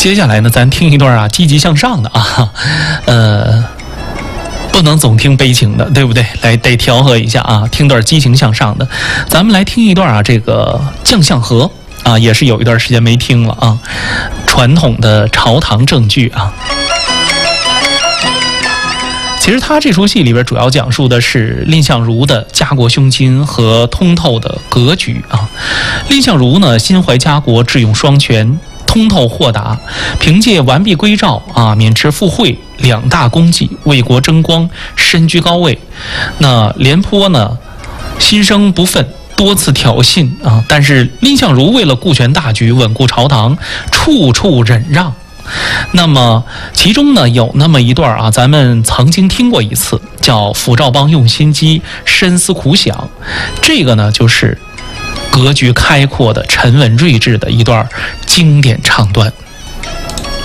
接下来呢，咱听一段啊积极向上的啊，不能总听悲情的，对不对？来，得调和一下啊，听段激情向上的。咱们来听一段啊，这个《将相和》啊，也是有一段时间没听了啊，传统的朝堂正剧啊。其实他这出戏里边主要讲述的是蔺相如的家国胸襟和通透的格局啊。蔺相如呢，心怀家国，智勇双全，通透豁达，凭借完璧归赵啊，免职赴会2大功绩，为国争光，身居高位。那廉颇呢，心生不忿，多次挑衅啊，但是蔺相如为了顾全大局，稳固朝堂，处处忍让。那么其中呢有那么一段啊，咱们曾经听过一次，叫辅赵邦用心机，深思苦想。这个呢就是格局开阔的沉稳睿智的一段经典唱段。